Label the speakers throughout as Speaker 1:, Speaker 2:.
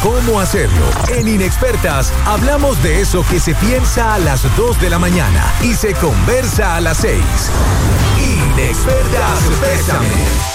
Speaker 1: cómo hacerlo. En Inexpertas hablamos de eso que se piensa a las 2 de la mañana y se conversa a las 6. Inexpertas, bésame.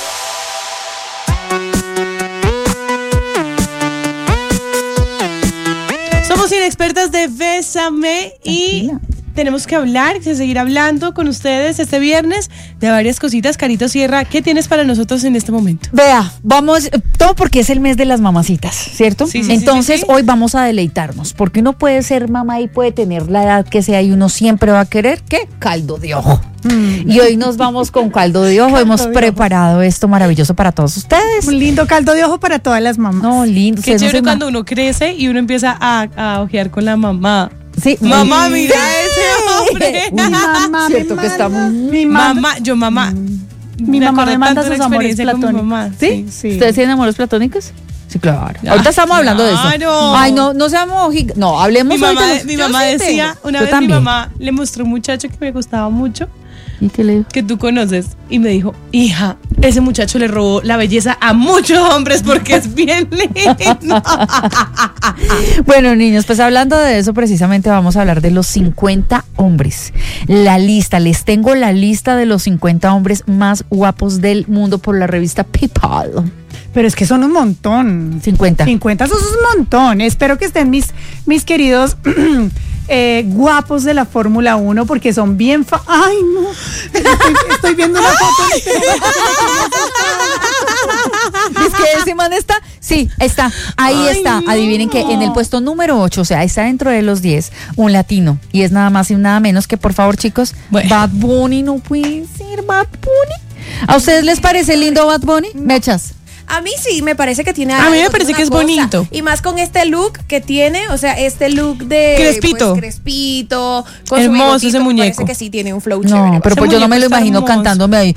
Speaker 2: Somos Inexpertas de Bésame y tenemos que hablar, que seguir hablando con ustedes este viernes de varias cositas. Carito Sierra, ¿qué tienes para nosotros en este momento?
Speaker 3: Vea, vamos, todo porque es el mes de las mamacitas, ¿cierto?
Speaker 2: Sí,
Speaker 3: Entonces, hoy vamos a deleitarnos, porque uno puede ser mamá y puede tener la edad que sea y uno siempre va a querer, ¿qué? Caldo de ojo. Y hoy nos vamos con caldo de ojo. Hemos preparado esto maravilloso para todos ustedes.
Speaker 4: Un lindo caldo de ojo para todas las mamás.
Speaker 3: No, lindo.
Speaker 2: Qué chévere cuando uno crece y uno empieza a ojear con la mamá.
Speaker 3: Sí.
Speaker 2: Mamá, mira ese hombre.
Speaker 4: Mi mamá
Speaker 3: Cierto que está
Speaker 4: mi
Speaker 2: Mamá,
Speaker 4: mi mamá me manda sus amores platónicos.
Speaker 2: Mamá.
Speaker 3: ¿Sí?
Speaker 4: Sí.
Speaker 3: ¿Ustedes tienen amores platónicos? Sí, claro. Ahorita estamos hablando de eso.
Speaker 2: Claro.
Speaker 3: Ay, no seamos no, hablemos
Speaker 2: Mi
Speaker 3: hoy
Speaker 2: mamá,
Speaker 3: de los-
Speaker 2: mi
Speaker 3: Yo
Speaker 2: mamá
Speaker 3: sí
Speaker 2: decía,
Speaker 3: tengo.
Speaker 2: una
Speaker 3: Yo
Speaker 2: vez
Speaker 3: también.
Speaker 2: mi mamá le mostró un muchacho que me gustaba mucho,
Speaker 3: ¿Y qué le digo?
Speaker 2: que tú conoces, y me dijo, hija, ese muchacho le robó la belleza a muchos hombres porque es bien lindo.
Speaker 3: Bueno, niños, pues hablando de eso, precisamente vamos a hablar de los 50 hombres. La lista, les tengo la lista de los 50 hombres más guapos del mundo por la revista People.
Speaker 4: Pero es que son un montón.
Speaker 3: 50.
Speaker 4: 50, eso es un montón. Espero que estén mis queridos guapos de la Fórmula 1 porque son bien ¡ay, no! Estoy viendo una foto en este
Speaker 3: ¿Es que ese man está? Sí, está. Ahí
Speaker 2: Ay,
Speaker 3: está.
Speaker 2: no.
Speaker 3: Adivinen que en el puesto número 8, o sea, está dentro de los 10, un latino. Y es nada más y nada menos que, por favor, chicos,
Speaker 2: Bueno.
Speaker 3: Bad Bunny. No puede ser Bad Bunny. ¿A ustedes les parece lindo Bad Bunny? Mechas.
Speaker 5: A mí sí, me parece que tiene
Speaker 2: A mí
Speaker 5: algo,
Speaker 2: me parece
Speaker 5: tiene
Speaker 2: que es
Speaker 5: una cosa.
Speaker 2: bonito.
Speaker 5: Y más con este look que tiene, o sea, este look de...
Speaker 2: Crespito.
Speaker 5: Pues, crespito. Con
Speaker 2: Hermoso
Speaker 5: su bigotito,
Speaker 2: ese
Speaker 5: me
Speaker 2: muñeco.
Speaker 5: Parece que sí tiene un flow
Speaker 3: No,
Speaker 5: chévere.
Speaker 3: pero
Speaker 2: Ese
Speaker 3: pues yo no me lo
Speaker 2: muñeco está
Speaker 3: imagino
Speaker 2: hermoso.
Speaker 3: cantándome ahí.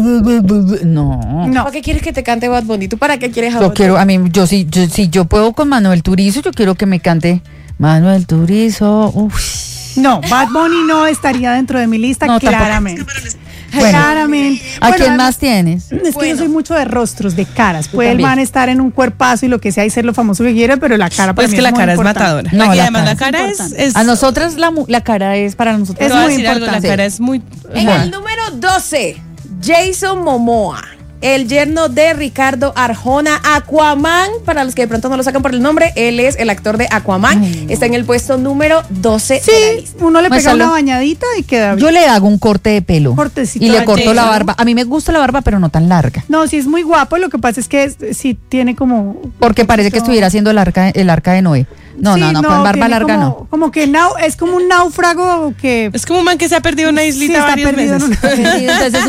Speaker 3: No.
Speaker 4: No.
Speaker 5: ¿Para qué quieres que te cante Bad Bunny? ¿Tú para qué quieres a
Speaker 3: Yo
Speaker 5: Bad
Speaker 3: quiero,
Speaker 5: Bunny?
Speaker 3: a mí, si yo puedo con Manuel Turizo, yo quiero que me cante Manuel Turizo. Uf.
Speaker 4: No, Bad Bunny no estaría dentro de mi lista,
Speaker 3: No, tampoco.
Speaker 4: claramente.
Speaker 3: Bueno,
Speaker 4: Claramente.
Speaker 3: ¿a
Speaker 4: Bueno,
Speaker 3: quién
Speaker 4: además,
Speaker 3: más tienes?
Speaker 4: Es que
Speaker 5: Bueno.
Speaker 4: yo soy mucho de rostros, de caras. Puede el
Speaker 3: también.
Speaker 4: man estar en un cuerpazo y lo que sea y ser lo famoso que quiera, pero la cara para
Speaker 2: Pues
Speaker 4: mí
Speaker 2: que la
Speaker 4: muy
Speaker 2: cara es
Speaker 4: importante.
Speaker 2: matadora.
Speaker 3: No,
Speaker 2: y
Speaker 3: la
Speaker 2: además la
Speaker 3: cara
Speaker 2: cara
Speaker 4: es
Speaker 2: es
Speaker 3: A nosotras la cara es para nosotros.
Speaker 4: Es
Speaker 2: te voy a
Speaker 4: muy
Speaker 2: decir algo, la
Speaker 4: importante.
Speaker 2: cara es muy...
Speaker 5: En
Speaker 3: Bueno.
Speaker 5: el número 12, Jason Momoa, el yerno de Ricardo Arjona, Aquaman, para los que de pronto no lo sacan por el nombre, él es el actor de Aquaman, está en el puesto número 12 de la
Speaker 4: Sí,
Speaker 5: lista.
Speaker 4: uno le pega
Speaker 3: Muéstralo.
Speaker 4: una bañadita y queda bien.
Speaker 3: Yo le hago un corte de pelo.
Speaker 4: Cortecito
Speaker 3: Y le
Speaker 4: de
Speaker 3: corto
Speaker 2: pelo.
Speaker 3: la barba. A mí me gusta la barba, pero no tan larga.
Speaker 4: No, sí es muy guapo, lo que pasa es que sí tiene como...
Speaker 3: Porque parece que estuviera haciendo el arca de Noé. No,
Speaker 4: Sí,
Speaker 3: con barba
Speaker 4: tiene
Speaker 3: larga
Speaker 4: como,
Speaker 3: no.
Speaker 4: Como que es como un náufrago que...
Speaker 2: Es como un man que se ha perdido en una
Speaker 4: Sí,
Speaker 2: islita
Speaker 4: está
Speaker 2: varios
Speaker 4: perdido en
Speaker 2: meses.
Speaker 4: una...
Speaker 3: Sí, entonces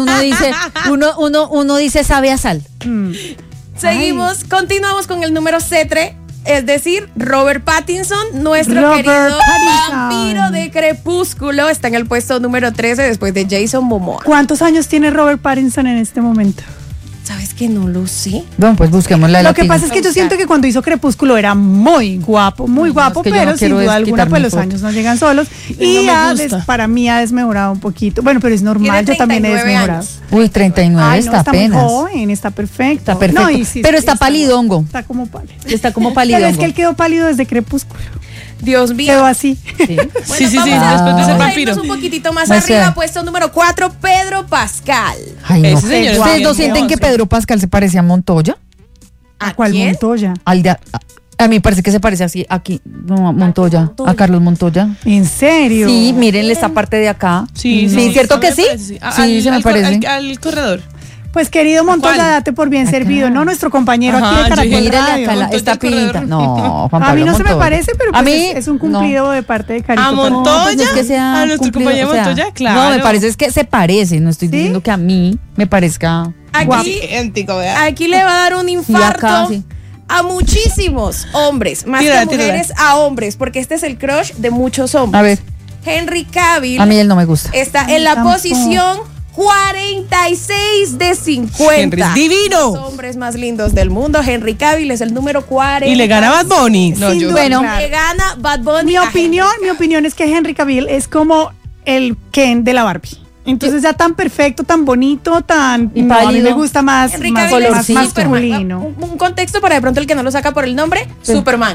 Speaker 3: uno dice sabe a sal.
Speaker 5: Seguimos, continuamos con el número 7, es decir, Robert Pattinson, nuestro
Speaker 4: Robert
Speaker 5: querido
Speaker 4: Pattinson.
Speaker 5: vampiro de Crepúsculo, está en el puesto número 13 después de Jason Momoa.
Speaker 4: ¿Cuántos años tiene Robert Pattinson en este momento?
Speaker 5: ¿Sabes que no lo sé?
Speaker 3: Bueno, pues busquemos la
Speaker 4: Lo que
Speaker 3: latina.
Speaker 4: pasa es que yo siento que cuando hizo Crepúsculo era muy guapo,
Speaker 3: es que yo
Speaker 4: pero
Speaker 3: no
Speaker 4: sin
Speaker 3: quiero
Speaker 4: duda alguna
Speaker 3: desquitarme
Speaker 4: pues los
Speaker 3: foto.
Speaker 4: años no llegan solos y
Speaker 2: No me gusta.
Speaker 4: para mí ha desmejorado un poquito. Bueno, pero es normal,
Speaker 5: Tiene
Speaker 4: yo también he
Speaker 5: 39
Speaker 4: desmejorado.
Speaker 5: años.
Speaker 3: Uy, 39
Speaker 4: Ay, no,
Speaker 3: está
Speaker 4: está muy
Speaker 3: apenas.
Speaker 4: joven, está perfecto.
Speaker 3: Está perfecto.
Speaker 4: No, y sí,
Speaker 3: Pero
Speaker 4: sí,
Speaker 3: está palidongo.
Speaker 4: Está como pálido.
Speaker 3: Está como
Speaker 4: Pero es
Speaker 3: palidongo.
Speaker 4: que él quedó pálido desde Crepúsculo.
Speaker 5: Dios mío.
Speaker 4: Quedó así.
Speaker 3: Sí.
Speaker 2: Sí, sí,
Speaker 5: Vamos
Speaker 2: después de ser
Speaker 5: vamos a
Speaker 2: vampiro.
Speaker 5: irnos un poquito más
Speaker 3: O sea,
Speaker 5: arriba, puesto número 4, Pedro Pascal.
Speaker 3: Ay, no.
Speaker 2: Ese señor es
Speaker 3: ¿Ustedes
Speaker 2: bien
Speaker 3: no sienten que
Speaker 2: hermoso.
Speaker 3: Pedro Pascal se parece a Montoya?
Speaker 4: ¿A cuál
Speaker 5: quién?
Speaker 4: Montoya?
Speaker 3: A mí parece que se parece así aquí, no, a Montoya, a Carlos Montoya.
Speaker 4: ¿En serio?
Speaker 3: Sí, mírenle esta parte de acá.
Speaker 2: Sí,
Speaker 3: ¿cierto que
Speaker 2: me
Speaker 3: sí?
Speaker 2: parece,
Speaker 3: Sí,
Speaker 2: Al-
Speaker 3: se me
Speaker 2: al-
Speaker 3: parece.
Speaker 2: Al corredor.
Speaker 4: Pues querido Montoya,
Speaker 2: ¿Cuál?
Speaker 4: date por bien
Speaker 3: Acá.
Speaker 4: servido, ¿no? Nuestro compañero
Speaker 2: Ajá,
Speaker 4: aquí de
Speaker 2: yo
Speaker 4: Caracol
Speaker 2: dije,
Speaker 3: Mírale
Speaker 4: Radio.
Speaker 3: acá
Speaker 2: Montoya
Speaker 3: esta
Speaker 2: el corredor.
Speaker 3: pinta. No, Juan
Speaker 4: A
Speaker 3: Pablo
Speaker 4: mí no se me
Speaker 3: Montoya.
Speaker 4: parece, pero
Speaker 3: A
Speaker 4: pues
Speaker 3: mí,
Speaker 4: es un
Speaker 3: no.
Speaker 4: cumplido de parte de Carito.
Speaker 2: ¿A
Speaker 4: para-
Speaker 2: Montoya?
Speaker 3: Pues no es que sea
Speaker 2: A nuestro
Speaker 3: cumplido,
Speaker 2: compañero
Speaker 3: o sea,
Speaker 2: Montoya, claro.
Speaker 3: No, me parece es que se parece, no estoy
Speaker 4: ¿Sí?
Speaker 3: diciendo que a mí me parezca.
Speaker 5: Aquí,
Speaker 2: Idéntico, ¿verdad?
Speaker 5: aquí le va a dar un infarto
Speaker 3: acá, sí.
Speaker 5: a muchísimos hombres, más
Speaker 2: Tírala,
Speaker 5: que mujeres, a hombres, porque este es el crush de muchos hombres.
Speaker 3: A ver,
Speaker 5: Henry Cavill
Speaker 3: a mí él no me gusta.
Speaker 5: está en la
Speaker 4: Tampoco.
Speaker 5: posición 46 de 50.
Speaker 2: Henry es divino.
Speaker 5: Los hombres más lindos del mundo. Henry Cavill es el número 40.
Speaker 2: Y le gana Bad Bunny. No,
Speaker 4: Sin
Speaker 2: yo.
Speaker 4: duda.
Speaker 3: Bueno,
Speaker 4: Claro.
Speaker 5: Le gana Bad Bunny.
Speaker 4: Mi
Speaker 5: a
Speaker 4: opinión es que Henry Cavill es como el Ken de la Barbie. Entonces ya tan perfecto, tan bonito, tan...
Speaker 3: Y
Speaker 4: no, a mí
Speaker 3: pálido.
Speaker 4: me gusta más,
Speaker 5: Henry
Speaker 4: más,
Speaker 5: Cavill
Speaker 4: más
Speaker 5: es Superman.
Speaker 4: masculino.
Speaker 5: Un contexto para de pronto el que no lo saca por el nombre, Superman.